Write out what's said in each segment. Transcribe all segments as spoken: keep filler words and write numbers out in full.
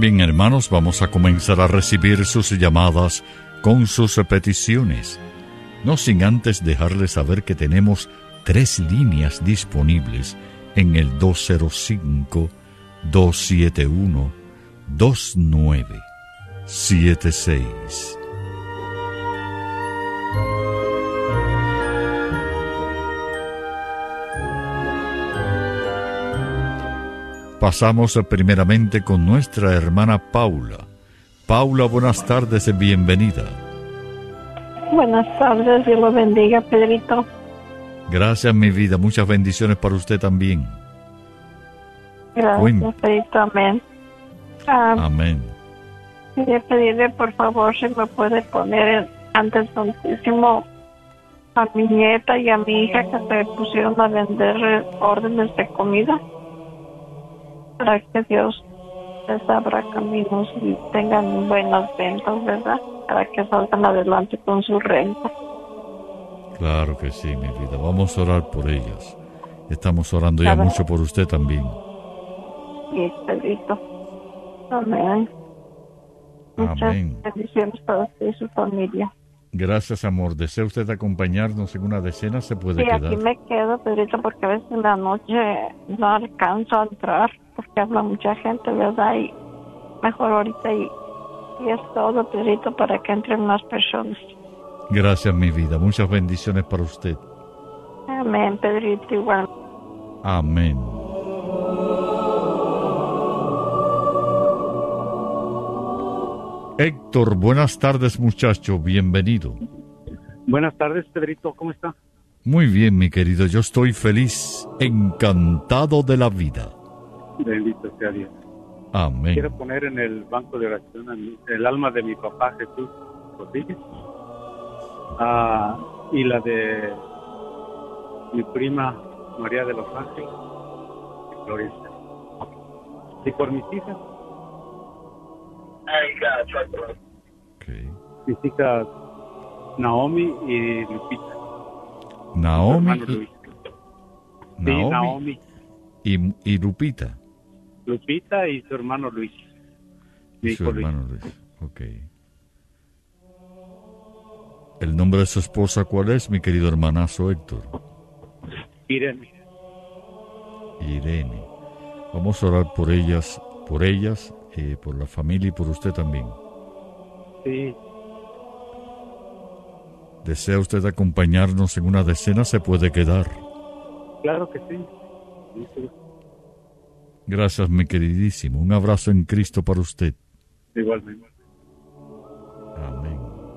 Bien, hermanos, vamos a comenzar a recibir sus llamadas con sus peticiones. No sin antes dejarles saber que tenemos tres líneas disponibles en el dos cero cinco, dos siete uno, dos nueve siete seis. Pasamos primeramente con nuestra hermana Paula. Paula, buenas tardes y bienvenida. Buenas tardes, Dios lo bendiga, Pedrito. Gracias, mi vida. Muchas bendiciones para usted también. Gracias, Cuenta. Pedrito. Amén. Ah, Amén. Quería pedirle, por favor, si me puede poner antes santísimo a mi nieta y a mi hija que se pusieron a vender órdenes de comida, para que Dios les abra caminos y tengan buenas ventas, ¿verdad? Para que salgan adelante con su renta. Claro que sí, mi vida. Vamos a orar por ellas. Estamos orando ya mucho por usted también. Sí, Pedrito. Amén. Muchas Amén. bendiciones para usted y su familia. Gracias, amor. ¿Desea usted acompañarnos en una decena? ¿Se puede sí, quedar? Sí, aquí me quedo, Pedrito, porque a veces en la noche no alcanzo a entrar, porque habla mucha gente, ¿verdad? Y mejor ahorita y, y es todo, Pedrito, para que entren más personas. Gracias, mi vida. Muchas bendiciones para usted. Amén, Pedrito, igual. Amén. Héctor, buenas tardes, muchacho. Bienvenido. Buenas tardes, Pedrito. ¿Cómo está? Muy bien, mi querido. Yo estoy feliz, encantado de la vida. Bendito sea Dios. Amén. Quiero poner en el banco de oración el alma de mi papá Jesús Rodríguez, ah, y la de mi prima María de los Ángeles, Gloria. Y por mis hijas. Okay. Mis hijas Naomi y Lupita. Naomi y, Luis. Naomi, sí, Naomi. Y, y Lupita. Lupita y su hermano Luis. Y su hermano Luis. Luis. Ok. ¿El nombre de su esposa cuál es, mi querido hermanazo Héctor? Irene. Irene. Vamos a orar por ellas, por ellas, eh, por la familia y por usted también. Sí. ¿Desea usted acompañarnos en una decena? Se puede quedar. Claro que sí. sí. Gracias, mi queridísimo. Un abrazo en Cristo para usted. Igualmente. Amén.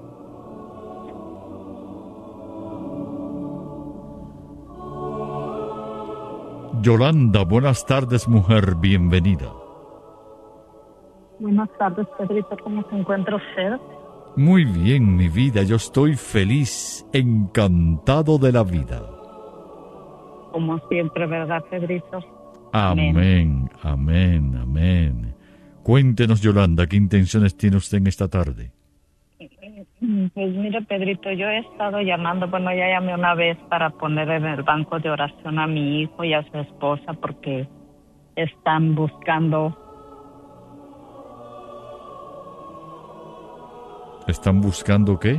Yolanda, buenas tardes, mujer. Bienvenida. Buenas tardes, Pedrito. ¿Cómo se encuentra usted? Muy bien, mi vida. Yo estoy feliz, encantado de la vida. Como siempre, ¿verdad, Pedrito? Amén, amén, amén. Cuéntenos, Yolanda, ¿qué intenciones tiene usted en esta tarde? Pues mire, Pedrito, yo he estado llamando, bueno, ya llamé una vez para poner en el banco de oración a mi hijo y a su esposa porque están buscando... ¿Están buscando qué?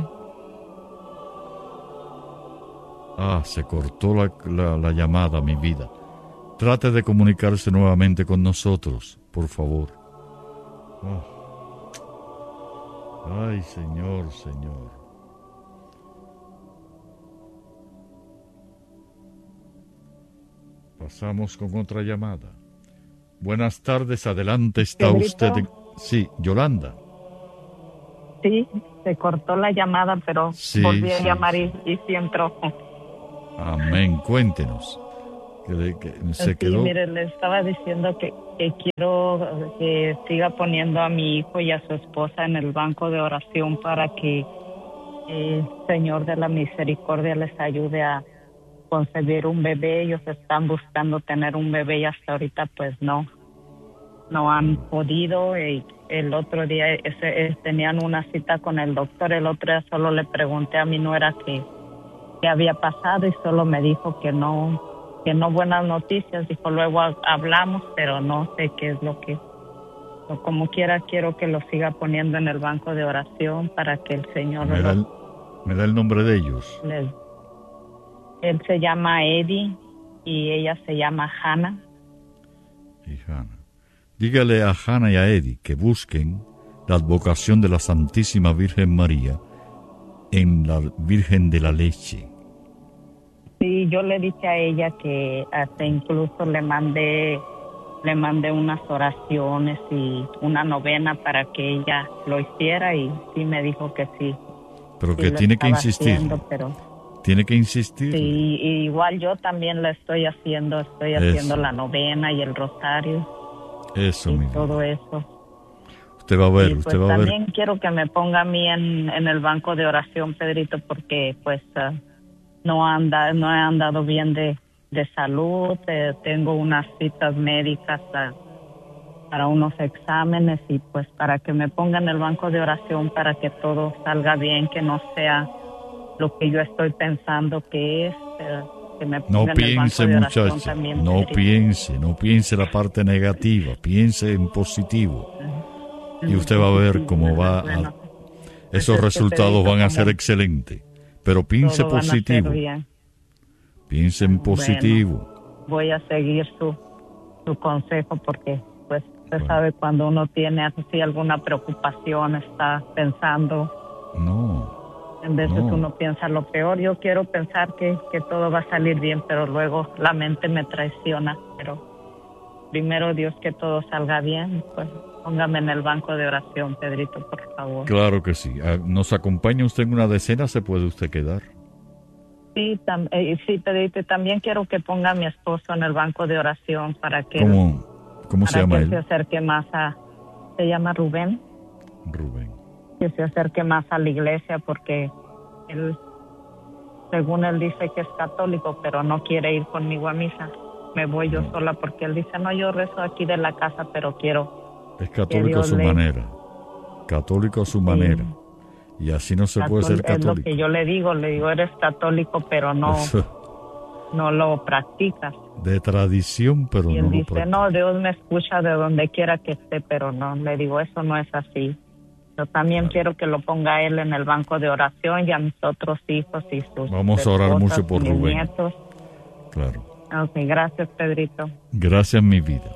Ah, se cortó la, la, la llamada, mi vida. Trate de comunicarse nuevamente con nosotros, por favor. Oh. Ay, Señor, Señor. Pasamos con otra llamada. Buenas tardes, adelante está ¿Pedrito? usted. En... Sí, Yolanda. Sí, se cortó la llamada, pero sí, volví a sí, llamar sí. y, y sí entró. Amén, cuéntenos. Que, que se sí, quedó... mire, le estaba diciendo que, que quiero que siga poniendo a mi hijo y a su esposa en el banco de oración para que el Señor de la Misericordia les ayude a concebir un bebé. Ellos están buscando tener un bebé y hasta ahorita pues no, no han podido. Y el otro día ese, tenían una cita con el doctor. El otro día solo le pregunté a mi nuera que, que había pasado y solo me dijo que no, que no buenas noticias. Dijo, luego hablamos, pero no sé qué es lo que O como quiera, quiero que lo siga poniendo en el banco de oración para que el Señor... ¿Me da el, me da el nombre de ellos? Les, él se llama Eddie y ella se llama Hannah. Y Hannah. Dígale a Hannah y a Eddie que busquen la advocación de la Santísima Virgen María en la Virgen de la Leche. Sí, yo le dije a ella que hasta incluso le mandé... Le mandé unas oraciones y una novena para que ella lo hiciera y sí me dijo que sí. Pero sí que tiene que insistir. Haciendo, pero... Tiene que insistir. Sí, y igual yo también la estoy haciendo, estoy Eso. haciendo la novena y el rosario. Eso, y mi todo vida. eso. Usted va a ver, y usted pues va a ver. También quiero que me ponga a mí en, en el banco de oración, Pedrito, porque pues uh, no anda, no he andado bien de... de salud, eh, tengo unas citas médicas uh, para unos exámenes y pues para que me ponga en el banco de oración para que todo salga bien, que no sea lo que yo estoy pensando que es, eh, que me ponga No en el piense, banco de oración muchacha, también, no Pedrito. piense, no piense la parte negativa, piense en positivo. Uh-huh. Y usted va a ver cómo va bueno, a... pues Esos es que resultados Pedrito, van a ser como excelentes, pero piense todo van a ser positivo. bien. Piense en positivo. Bueno, voy a seguir su, su consejo porque, pues, usted Bueno. sabe cuando uno tiene así alguna preocupación, está pensando, No, en veces no. uno piensa lo peor. Yo quiero pensar que, que todo va a salir bien, pero luego la mente me traiciona. Pero primero Dios que todo salga bien, pues póngame en el banco de oración, Pedrito, por favor. Claro que sí. Ah, ¿nos acompaña usted en una decena? ¿Se puede usted quedar? Sí, tam- eh, sí, Pedrito, también quiero que ponga a mi esposo en el banco de oración para que, ¿Cómo, cómo para se llama que él? se acerque más a... Se llama Rubén. Rubén. Que se acerque más a la iglesia porque él, según él dice que es católico, pero no quiere ir conmigo a misa. Me voy yo No. sola porque él dice, no, yo rezo aquí de la casa, pero quiero... Es católico a Dios su le- manera. Católico a su Sí. manera. Y así no se puede ser Cató- Es lo católico. que yo le digo, le digo, eres católico, pero no, Eso, no lo practicas. de tradición, pero Y no él lo dice, practica. no, Dios me escucha de donde quiera que esté, pero no, le digo, eso no es así. Yo también Claro. quiero que lo ponga él en el banco de oración y a mis otros hijos y sus Vamos a orar esposas mucho por y mis Rubén. nietos. Claro. Ok, gracias, Pedrito. Gracias, mi vida.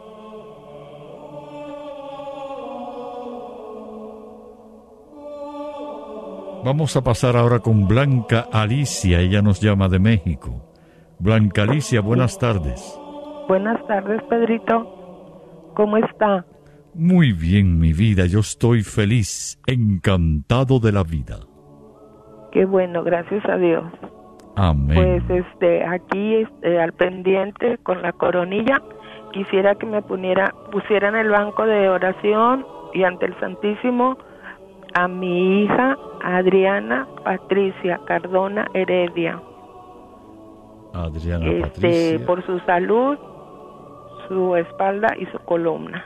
Vamos a pasar ahora con Blanca Alicia. Ella nos llama de México. Blanca Alicia, buenas tardes. Buenas tardes, Pedrito. ¿Cómo está? Muy bien, mi vida. Yo estoy feliz, encantado de la vida. Qué bueno, gracias a Dios. Amén. Pues este, aquí este, al pendiente con la coronilla, quisiera que me poniera, pusiera en el banco de oración y ante el Santísimo a mi hija Adriana Patricia Cardona Heredia. Adriana Este, Patricia. por su salud, su espalda y su columna.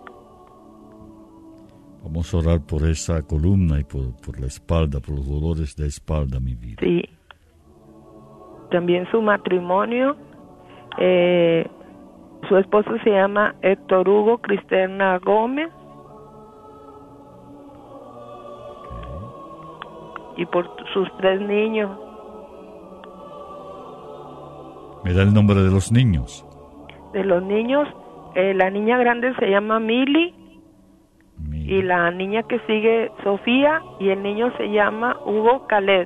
Vamos a orar por esa columna y por, por la espalda, por los dolores de espalda, mi vida. Sí. También su matrimonio, eh, su esposo se llama Héctor Hugo Cristerna Gómez. Y por sus tres niños. ¿Me da el nombre de los niños? De los niños, eh, la niña grande se llama Mili Mi- y la niña que sigue Sofía y el niño se llama Hugo Caled.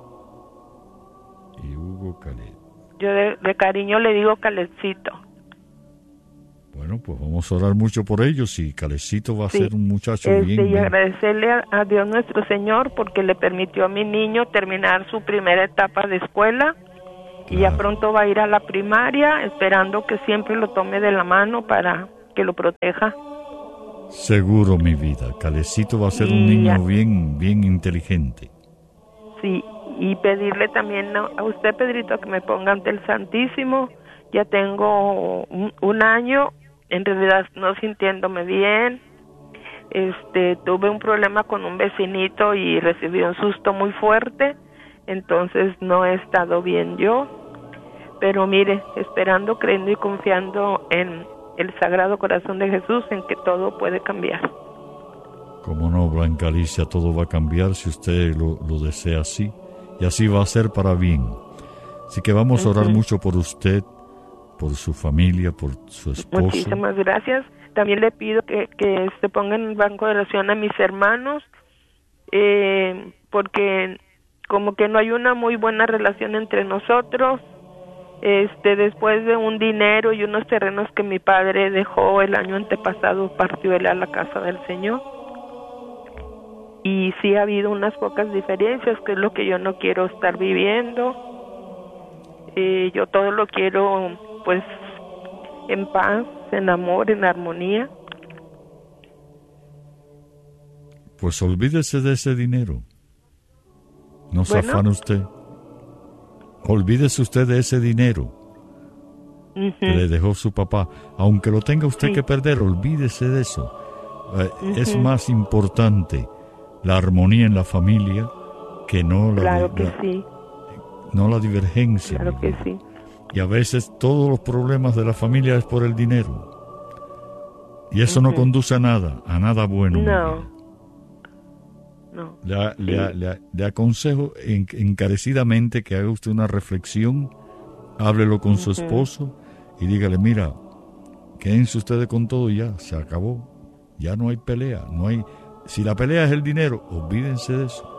Y Hugo Caled. Yo de, de cariño le digo Caledcito. Bueno, pues vamos a orar mucho por ellos y Calecito va a Sí. ser un muchacho Este, bien, y bien. agradecerle a, a Dios nuestro Señor porque le permitió a mi niño terminar su primera etapa de escuela y ya Claro. pronto va a ir a la primaria, esperando que siempre lo tome de la mano para que lo proteja. Seguro, mi vida. Calecito va a ser un Y niño ya- bien, bien inteligente. Sí, y pedirle también a a usted, Pedrito, que me ponga ante el Santísimo. Ya tengo un, un año, en realidad no sintiéndome bien. Este, tuve un problema con un vecinito y recibí un susto muy fuerte, entonces no he estado bien yo. Pero mire, esperando, creyendo y confiando en, el Sagrado Corazón de Jesús, en que todo puede cambiar. Como no, Blanca Alicia, todo va a cambiar si usted lo, lo desea así, y así va a ser para bien. Así que vamos a orar uh-huh. mucho por usted, por su familia, por su esposo. Muchísimas gracias. También le pido que, que se ponga en el banco de oración a mis hermanos, eh, porque como que no hay una muy buena relación entre nosotros. Este, después de un dinero y unos terrenos que mi padre dejó el año antepasado, partió él a la casa del Señor. Y sí ha habido unas pocas diferencias, que es lo que yo no quiero estar viviendo. Eh, yo todo lo quiero, pues, en paz, en amor, en armonía. Pues olvídese de ese dinero. No se bueno. afane usted. Olvídese usted de ese dinero uh-huh. que le dejó su papá. Aunque lo tenga usted sí. que perder, olvídese de eso. Eh, uh-huh. Es más importante la armonía en la familia que no la, claro que la, sí. no la divergencia. Claro que sí. Y a veces todos los problemas de la familia es por el dinero. Y eso uh-huh. no conduce a nada, a nada bueno. No. No. Le, sí. le, le, le aconsejo en, encarecidamente que haga usted una reflexión, háblelo con uh-huh. su esposo y dígale, mira, quédense ustedes con todo y ya, se acabó. Ya no hay pelea, no hay... Si la pelea es el dinero, olvídense de eso.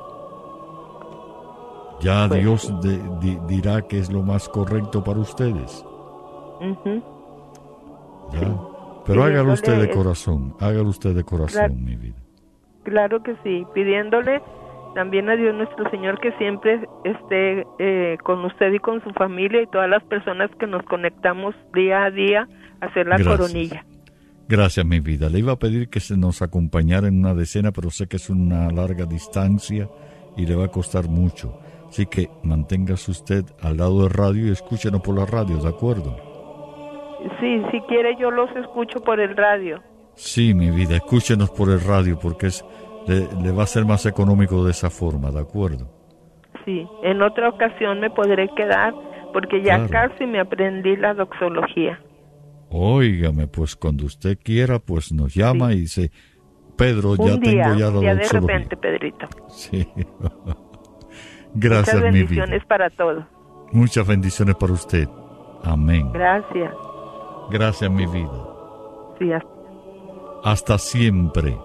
Ya pues Dios sí. de, de, dirá que es lo más correcto para ustedes. Uh-huh. Ya. Sí. Pero sí, hágalo usted de es... corazón, hágalo usted de corazón, claro. mi vida. Claro que sí, pidiéndole también a Dios nuestro Señor que siempre esté eh, con usted y con su familia y todas las personas que nos conectamos día a día a hacer la Gracias. coronilla. Gracias, mi vida. Le iba a pedir que se nos acompañara en una decena, pero sé que es una larga distancia y le va a costar mucho. Así que manténgase usted al lado del radio y escúchenos por la radio, ¿de acuerdo? Sí, si quiere yo los escucho por el radio. Sí, mi vida, escúchenos por el radio porque es le, le va a ser más económico de esa forma, ¿de acuerdo? Sí, en otra ocasión me podré quedar porque ya claro. casi me aprendí la doxología. Óigame, pues cuando usted quiera, pues nos llama sí. y dice, Pedro, un ya día, tengo ya la ya doxología. De repente, Pedrito. Sí. Gracias, Muchas mi vida. Muchas bendiciones para todos. Muchas bendiciones para usted. Amén. Gracias. Gracias, mi vida. Sí, hasta, hasta siempre.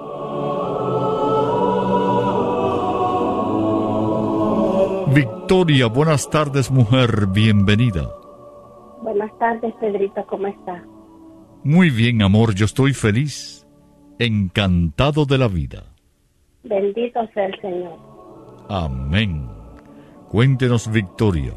Victoria, buenas tardes, mujer, bienvenida. Buenas tardes, Pedrito, ¿cómo está? Muy bien, amor, yo estoy feliz, encantado de la vida. Bendito sea el Señor. Amén. Cuéntenos, Victoria.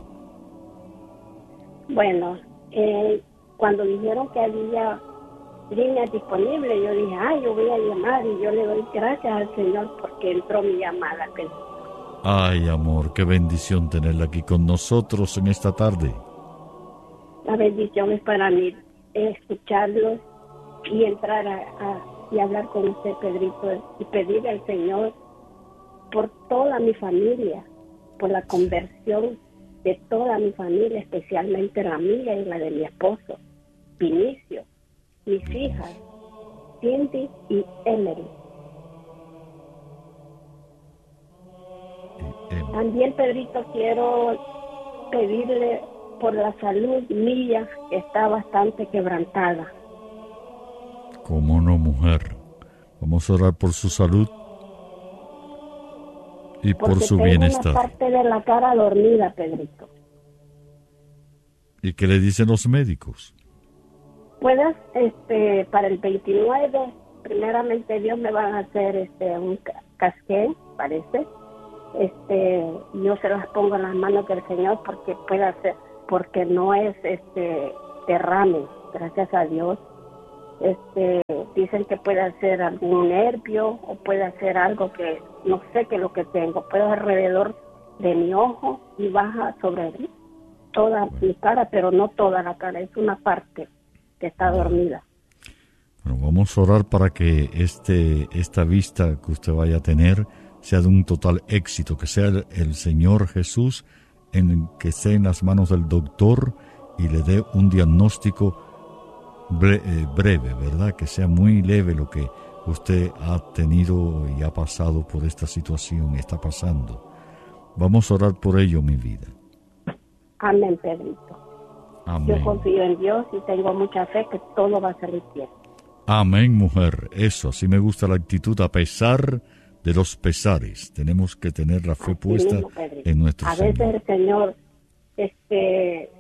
Bueno, eh, cuando dijeron que había líneas disponibles, yo dije, ay, yo voy a llamar y yo le doy gracias al Señor porque entró mi llamada. Ay, amor, qué bendición tenerla aquí con nosotros en esta tarde. La bendición es para mí escucharlos y entrar a, a, y hablar con usted, Pedrito, y pedirle al Señor por toda mi familia, por la conversión de toda mi familia, especialmente la mía y la de mi esposo, Vinicio, mis hijas, Cindy y Emery. También, Pedrito, quiero pedirle por la salud mía, que está bastante quebrantada. ¿Cómo no, mujer? Vamos a orar por su salud y Porque por su tengo bienestar. Una parte de la cara dormida, Pedrito. ¿Y qué le dicen los médicos? Puedes, este, para el veintinueve, primeramente Dios me van a hacer este un casqué, parece. Este, yo se las pongo en las manos del Señor porque puede hacer, porque no es este derrame, gracias a Dios. Este, dicen que puede hacer algún nervio o puede hacer algo que no sé qué es lo que tengo. Puede alrededor de mi ojo y baja sobre toda mi cara, pero no toda la cara, es una parte que está dormida. Bueno, vamos a orar para que este esta vista que usted vaya a tener sea de un total éxito, que sea el, el Señor Jesús en que esté en las manos del doctor y le dé un diagnóstico bre- eh, breve, ¿verdad? Que sea muy leve lo que usted ha tenido y ha pasado por esta situación, está pasando. Vamos a orar por ello, mi vida. Amén, Pedrito. Amén. Yo confío en Dios y tengo mucha fe que todo va a salir bien. Amén, mujer. Eso, así me gusta la actitud, a pesar de los pesares. Tenemos que tener la fe Así puesta mismo, Pedrito. en nuestro A Señor. veces el Señor, este,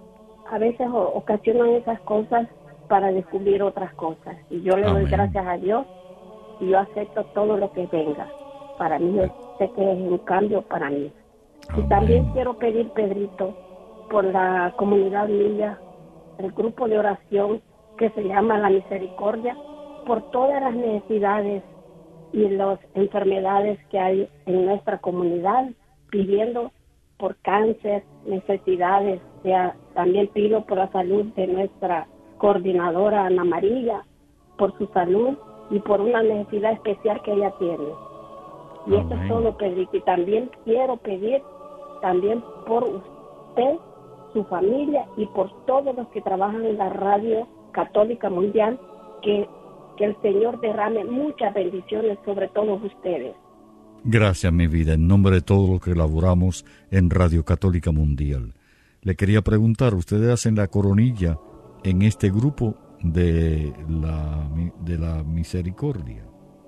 a veces o- ocasionan esas cosas para descubrir otras cosas. Y yo le doy Amén. gracias a Dios y yo acepto todo lo que venga. Para mí, yo sé que es un cambio para mí. Amén. Y también quiero pedir, Pedrito, por la comunidad mía, el grupo de oración que se llama La Misericordia, por todas las necesidades y las enfermedades que hay en nuestra comunidad, pidiendo por cáncer, necesidades. Ya, también pido por la salud de nuestra coordinadora Ana María, por su salud y por una necesidad especial que ella tiene. Y esto Amén. es todo, Pedrito. Y también quiero pedir también por usted, su familia y por todos los que trabajan en la radio católica mundial, que, que el Señor derrame muchas bendiciones sobre todos ustedes. Gracias, mi vida, en nombre de todos los que laboramos en Radio Católica Mundial. Le quería preguntar, ¿ustedes hacen la coronilla en este grupo de la, de la misericordia?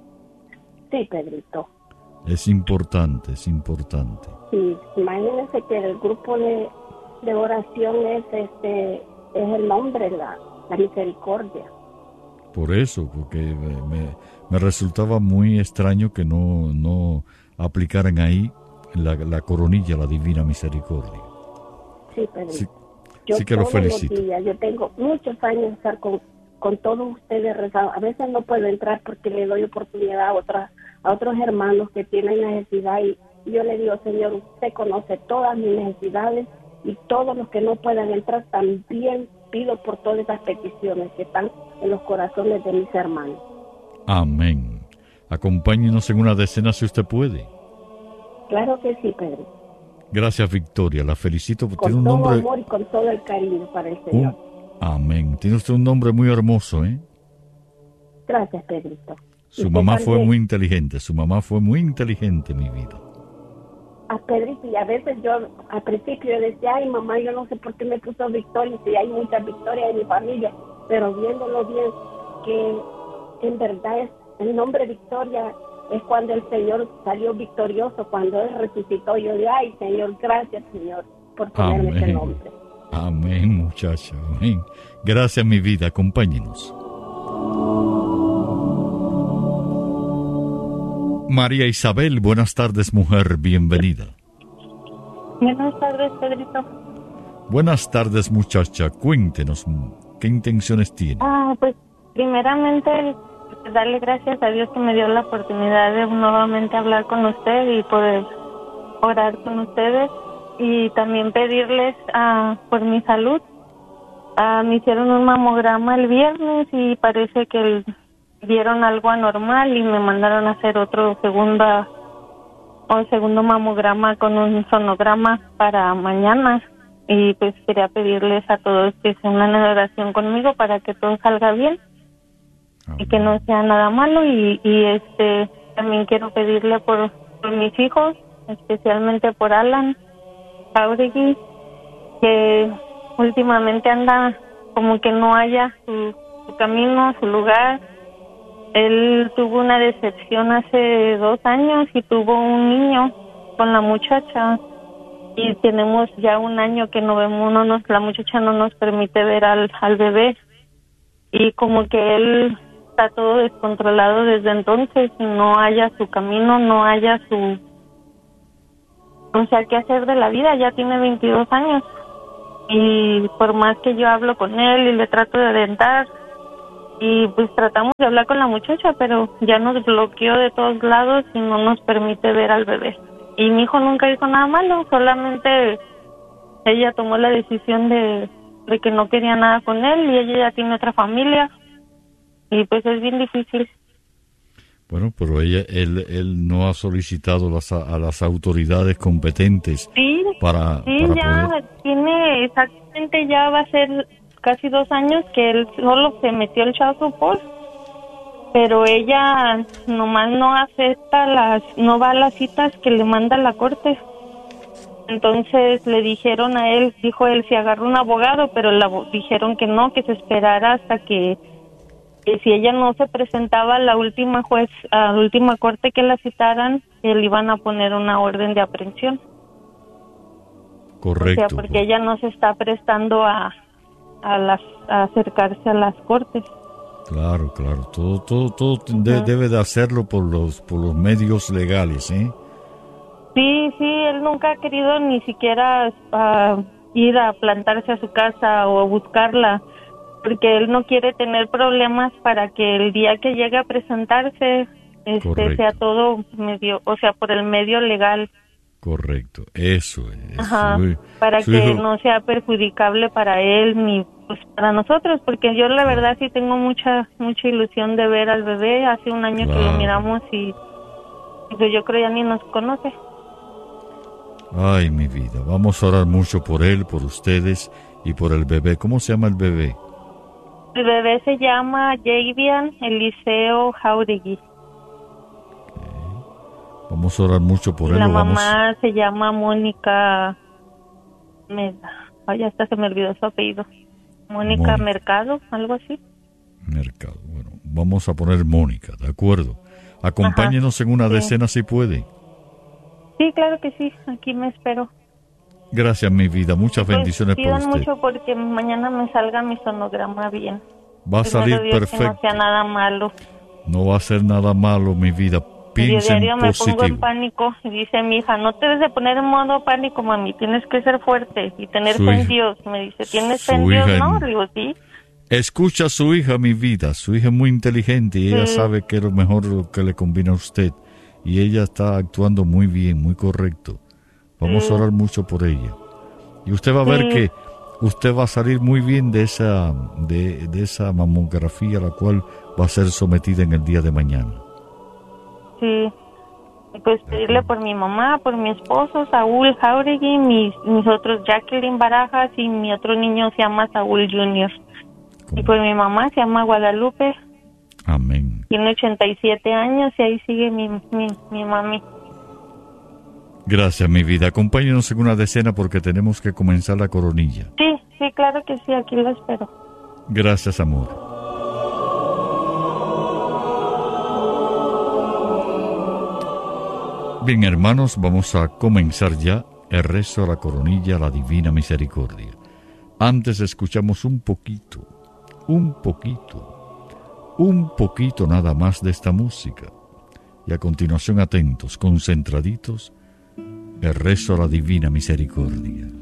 Sí, Pedrito. Es importante, es importante. Sí, imagínense que el grupo de, de oración es este es el nombre, la, la misericordia. Por eso, porque me, me, me resultaba muy extraño que no, no aplicaran ahí la, la coronilla, la divina misericordia. Sí, Pedrito. Sí, Yo sí que lo todos felicito. los días, yo tengo muchos años de estar con, con todos ustedes rezando. A veces no puedo entrar porque le doy oportunidad a otras a otros hermanos que tienen necesidad y yo le digo, Señor, usted conoce todas mis necesidades y todos los que no puedan entrar también pido por todas esas peticiones que están en los corazones de mis hermanos. Amén. Acompáñenos en una decena si usted puede. Claro que sí, Pedro. Gracias, Victoria. La felicito porque Con tiene un todo nombre. amor y con todo el cariño para el un- Señor. Amén. Tiene usted un nombre muy hermoso, ¿eh? Gracias, Pedrito. Y Su usted mamá fue también. muy inteligente. Su mamá fue muy inteligente, mi vida. A Pedrito, y a veces yo al principio yo decía, ay mamá, yo no sé por qué me puso Victoria, si hay muchas victorias en mi familia, pero viéndolo bien, que en verdad es el nombre Victoria es cuando el Señor salió victorioso, cuando Él resucitó. Yo digo, ay Señor, gracias Señor por ponerme ese Amén. nombre. Amén, muchacha. Amén. Gracias, mi vida. Acompáñenos. María Isabel, buenas tardes, mujer. Bienvenida. Buenas tardes, Pedrito. Buenas tardes, muchacha. Cuéntenos, ¿qué intenciones tiene? Ah, pues primeramente darle gracias a Dios que me dio la oportunidad de nuevamente hablar con usted y poder orar con ustedes y también pedirles ah, por mi salud. Ah, me hicieron un mamograma el viernes y parece que el, vieron algo anormal y me mandaron a hacer otro segunda o segundo mamograma con un sonograma para mañana. Y pues quería pedirles a todos que se unan en oración conmigo para que todo salga bien y que no sea nada malo. Y, y este también quiero pedirle por, por mis hijos, especialmente por Alan Jauregui, que últimamente anda como que no haya su, su camino, su lugar. Él tuvo una decepción hace dos años y tuvo un niño con la muchacha. Y tenemos ya un año que no vemos, no nos, la muchacha no nos permite ver al, al bebé. Y como que él está todo descontrolado desde entonces y no haya su camino, no haya su... O sea, qué hacer de la vida, ya tiene veintidós años. Y por más que yo hablo con él y le trato de orientar, y pues tratamos de hablar con la muchacha, pero ya nos bloqueó de todos lados y no nos permite ver al bebé. Y mi hijo nunca hizo nada malo, solamente ella tomó la decisión de, de que no quería nada con él y ella ya tiene otra familia y pues es bien difícil. Bueno, pero ella, él, él no ha solicitado las, a las autoridades competentes Sí, para, sí, para ya poder... tiene exactamente, ya va a ser casi dos años que él solo se metió el child support, pero ella nomás no acepta las, no va a las citas que le manda la corte. Entonces le dijeron a él, dijo él, si agarró un abogado, pero le dijeron que no, que se esperara hasta que, que si ella no se presentaba a la última juez, a la última corte que la citaran, le iban a poner una orden de aprehensión. Correcto. O sea, porque ella no se está prestando a, a, las, a acercarse a las cortes. Claro, claro. Todo, todo, todo de, debe de hacerlo por los, por los medios legales, ¿eh? Sí, sí, él nunca ha querido ni siquiera uh, ir a plantarse a su casa o a buscarla, porque él no quiere tener problemas para que el día que llegue a presentarse este, sea todo medio, o sea, por el medio legal. Correcto, eso es. Ajá, Muy, para que hijo... no sea perjudicable para él ni pues para nosotros, porque yo la verdad sí tengo mucha mucha ilusión de ver al bebé. Hace un año claro. que lo miramos y pues yo creo ya ni nos conoce. Ay, mi vida, vamos a orar mucho por él, por ustedes y por el bebé. ¿Cómo se llama el bebé? El bebé se llama Javian Eliseo Jauregui. Vamos a orar mucho por él. La vamos... mamá se llama Mónica... Me... Ay, hasta se me olvidó su apellido. Mónica, Mónica Mercado, algo así. Mercado, bueno, vamos a poner Mónica, ¿de acuerdo? Acompáñenos Ajá, en una sí. decena si puede. Sí, claro que sí, aquí me espero. Gracias, mi vida, muchas pues, bendiciones por usted. mucho porque mañana me salga mi sonograma bien. Va a salir Dios, perfecto. Que no sea nada malo. No va a ser nada malo, mi vida. Piensa en diario positivo. Me pongo en pánico y dice mi hija, no te debes de poner en modo pánico, mami, tienes que ser fuerte y tener fe en Dios. Me dice, ¿tienes fe en Dios? No, le digo, sí. Escucha a su hija, mi vida. Su hija es muy inteligente y ella sí. sabe que es lo mejor lo que le conviene a usted. Y ella está actuando muy bien, muy correcto. Vamos sí. a orar mucho por ella. Y usted va a ver sí. que usted va a salir muy bien de esa, de, de esa mamografía a la cual va a ser sometida en el día de mañana. Sí. Pues pedirle por mi mamá, por mi esposo, Saúl Jauregui, mis, mis otros Jacqueline Barajas y mi otro niño se llama Saúl Junior Y por mi mamá se llama Guadalupe. Amén. Tiene ochenta y siete años y ahí sigue mi, mi, mi mami. Gracias, mi vida. Acompáñenos en una decena porque tenemos que comenzar la coronilla. Sí, sí, claro que sí, aquí lo espero. Gracias, amor. Bien, hermanos, vamos a comenzar ya el rezo a la coronilla, a la Divina Misericordia. Antes escuchamos un poquito, un poquito, un poquito nada más de esta música. Y a continuación, atentos, concentraditos, el rezo a la Divina Misericordia.